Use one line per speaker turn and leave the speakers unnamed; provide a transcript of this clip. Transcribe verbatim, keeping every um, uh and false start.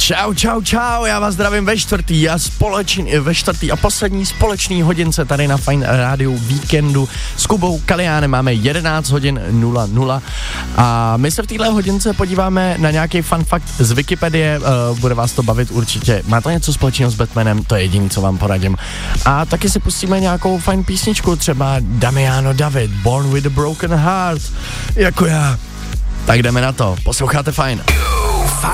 Čau, čau, čau, já vás zdravím ve čtvrtý a společný, ve čtvrtý a poslední společný hodince tady na Fajn rádiu víkendu s Kubou Kaliánem. Máme jedenáct hodin nula nula a my se v téhle hodince podíváme na nějaký fun fact z Wikipedie, uh, bude vás to bavit určitě. Má to něco společného s Batmanem, to je jediné, co vám poradím. A taky si pustíme nějakou fajn písničku, třeba Damiano David, Born with a Broken Heart, jako já. Tak jdeme na to, posloucháte Fajn.